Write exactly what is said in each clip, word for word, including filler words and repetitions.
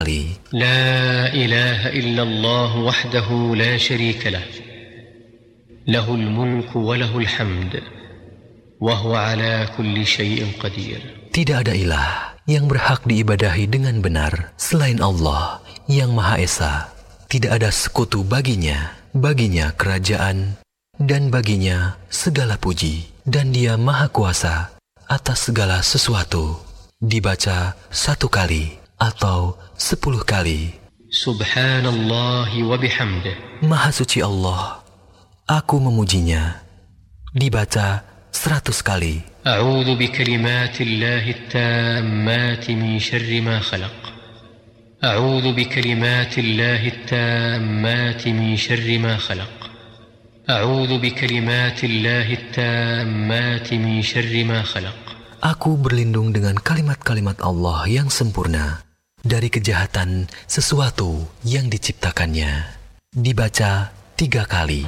kali. La ilaha illallah wahdahu la syarika lah. Lahul mulku wa lahul hamd. Wa huwa ala kulli syai'in qadir. Tidak ada ilah yang berhak diibadahi dengan benar selain Allah yang Maha Esa. Tidak ada sekutu baginya. Baginya kerajaan dan baginya segala puji. Dan dia Maha Kuasa atas segala sesuatu. Dibaca satu kali atau sepuluh kali. Subhanallah wa bihamdih. Maha suci Allah, aku memujinya. Dibaca seratus kali. A'udzu bikalimatillahi at-tammati min syarri ma khalaq. A'udzu bikalimatillahi at-tammati min syarri ma khalaq. A'udzu bikalimatillahi at-tammati min syarri ma khalaq. Aku berlindung dengan kalimat-kalimat Allah yang sempurna dari kejahatan sesuatu yang diciptakannya. Dibaca tiga kali.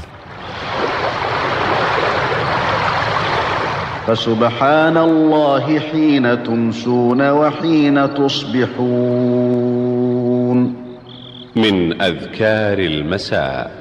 Fasubhanallahi hina tumsuna wa hina tusbihun. Min adhkaril masa.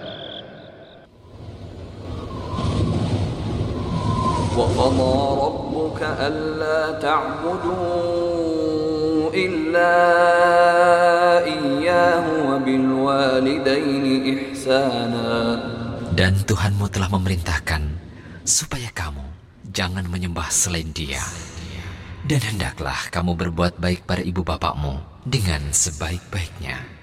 وَقَضَى رَبُّكَ أَلَّا تَعْبُدُوا إِلَّا إِيَّاهُ وَبِالْوَالِدَيْنِ إِحْسَانًا. Dan Tuhanmu telah memerintahkan supaya kamu jangan menyembah selain Dia. Dan hendaklah kamu berbuat baik pada ibu bapakmu dengan sebaik-baiknya.